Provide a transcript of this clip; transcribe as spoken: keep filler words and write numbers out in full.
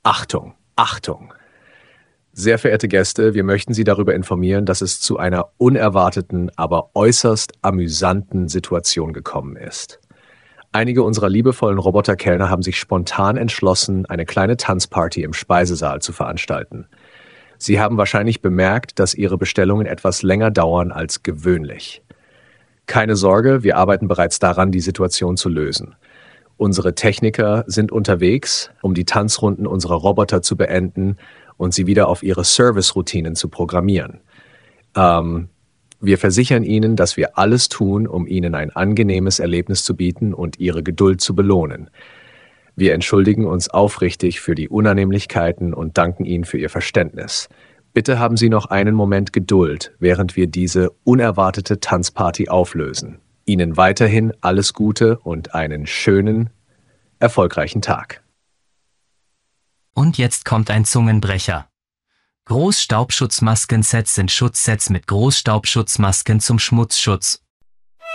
Achtung, Achtung! Sehr verehrte Gäste, wir möchten Sie darüber informieren, dass es zu einer unerwarteten, aber äußerst amüsanten Situation gekommen ist. Einige unserer liebevollen Roboterkellner haben sich spontan entschlossen, eine kleine Tanzparty im Speisesaal zu veranstalten. Sie haben wahrscheinlich bemerkt, dass Ihre Bestellungen etwas länger dauern als gewöhnlich. Keine Sorge, wir arbeiten bereits daran, die Situation zu lösen. Unsere Techniker sind unterwegs, um die Tanzrunden unserer Roboter zu beenden und sie wieder auf ihre Service-Routinen zu programmieren. Ähm, wir versichern Ihnen, dass wir alles tun, um Ihnen ein angenehmes Erlebnis zu bieten und Ihre Geduld zu belohnen. Wir entschuldigen uns aufrichtig für die Unannehmlichkeiten und danken Ihnen für Ihr Verständnis. Bitte haben Sie noch einen Moment Geduld, während wir diese unerwartete Tanzparty auflösen. Ihnen weiterhin alles Gute und einen schönen, erfolgreichen Tag. Und jetzt kommt ein Zungenbrecher. Großstaubschutzmasken-Sets sind Schutzsets mit Großstaubschutzmasken zum Schmutzschutz